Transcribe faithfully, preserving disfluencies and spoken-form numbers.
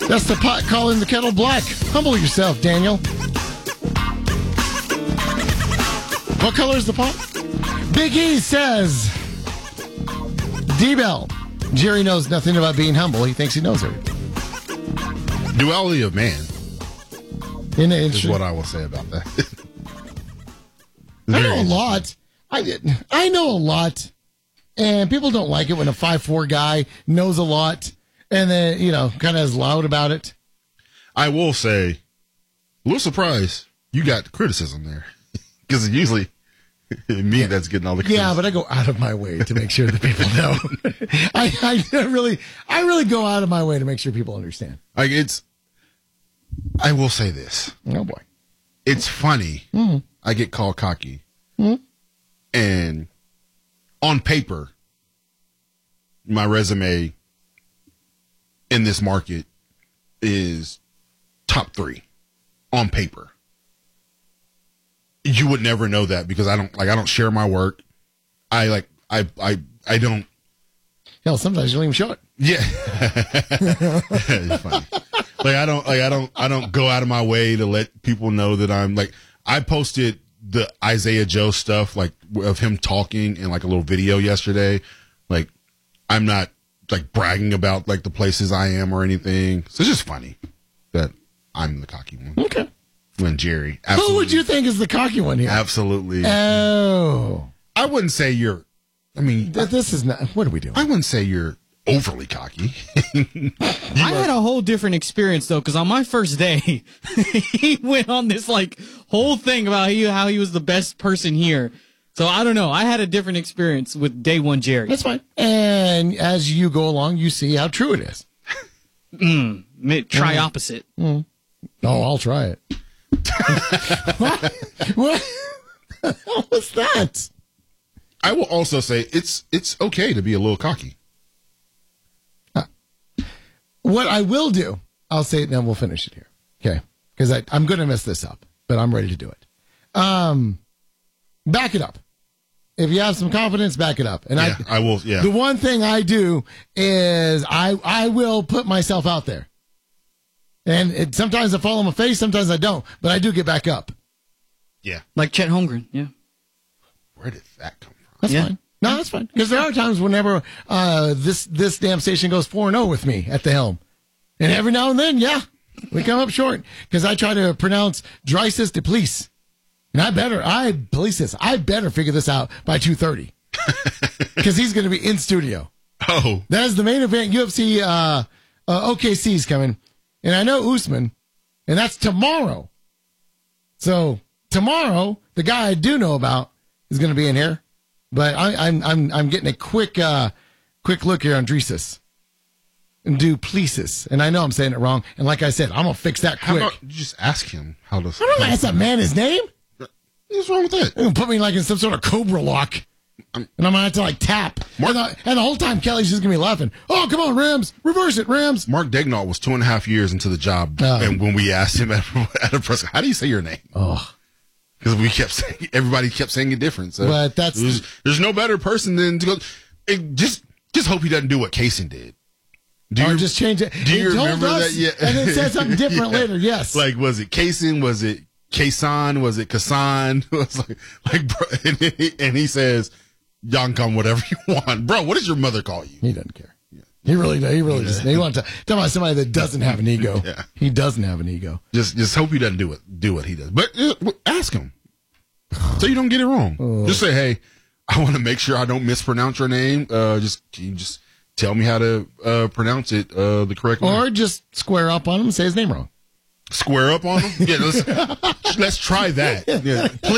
That's the pot calling the kettle black. Humble yourself, Daniel. What color is the pot? Big E says, D-Bell, Jerry knows nothing about being humble. He thinks he knows everything. Duality of man In the is what I will say about that. I know a lot. I I know a lot. And people don't like it when a five foot four guy knows a lot and then, you know, kind of is loud about it. I will say, a little surprised you got criticism there. Because usually, me yeah. that's getting all the criticism. Yeah, but I go out of my way to make sure that people know. I, I really I really go out of my way to make sure people understand. Like, it's, I will say this. Oh, boy. It's funny. Mm-hmm. I get called cocky. Mm-hmm. And on paper, my resume in this market is top three on paper. You would never know that because I don't like I don't share my work. I like I I I don't. Hell, sometimes you don't even show it. Yeah, it's funny. Like I don't like I don't I don't go out of my way to let people know that I'm like I posted the Isaiah Joe stuff like of him talking in like a little video yesterday. Like I'm not like bragging about like the places I am or anything. So it's just funny that I'm the cocky one. Okay. When Jerry, who would you think is the cocky one here? Absolutely. Oh, I wouldn't say you're. I mean, Th- this is not. What are we doing? I wouldn't say you're overly cocky. I had a whole different experience though, because on my first day, he went on this like whole thing about he, how he was the best person here. So I don't know. I had a different experience with day one Jerry. That's fine. And as you go along, you see how true it is. Mm, try Mm. opposite. Mm. Oh, I'll try it. what? What the hell was that? I will also say it's it's okay to be a little cocky. What I will do, I'll say it and then we'll finish it here. Okay. Because I'm going to mess this up, but I'm ready to do it. Um, back it up. If you have some confidence, back it up. And Yeah, I, I will. Yeah. The one thing I do is I I will put myself out there. And it, sometimes I fall on my face, sometimes I don't. But I do get back up. Yeah. Like Chet Holmgren. Yeah. Where did that come from? That's Yeah. fine. No, that's fine. Because there are times whenever uh, this this damn station goes four and oh with me at the helm. And every now and then, yeah, we come up short. Because I try to pronounce Drysis de Police. And I better, I, police this, I better figure this out by two thirty. Because he's going to be in studio. Oh. That is the main event. U F C uh, uh, O K C's coming. And I know Usman. And that's tomorrow. So tomorrow, the guy I do know about is going to be in here. But I, I'm I'm I'm getting a quick uh, quick look here on Drysis and Duplessis. And I know I'm saying it wrong. And like I said, I'm going to fix that How quick. about you just ask him how to. I don't know. Ask that man his name. What's wrong with that? They're gonna put me like in some sort of cobra lock. And I'm gonna have to like tap. Mark- and, the, and the whole time Kelly's just gonna be laughing. Oh, come on, Rams. Reverse it, Rams. Mark Daignault was two and a half years into the job. Oh. And when we asked him at, at a press, how do you say your name? Oh. Because we kept saying, everybody kept saying it different. So But that's- there's, there's no better person than to go. It, just, just hope he doesn't do what Casey did. Do Or you, just change it. do He you told remember us, that? Yeah. And then said something different Yeah. later. Yes. Like, was it Kason? Was it Kason? Was it Kasan? It was like, like, bro, and he, and he says, y'all can come whatever you want. Bro, what does your mother call you? He doesn't care. He really, he really just, he wants to talk about somebody that doesn't have an ego. Yeah. He doesn't have an ego. Just, just hope he doesn't do it, do what he does. But uh, ask him so you don't get it wrong. Oh. Just say, hey, I want to make sure I don't mispronounce your name. Uh, just, can you just tell me how to uh, pronounce it uh, the correct way? Or just square up on him and say his name wrong. Square up on him? Yeah, let's, let's try that. Yeah.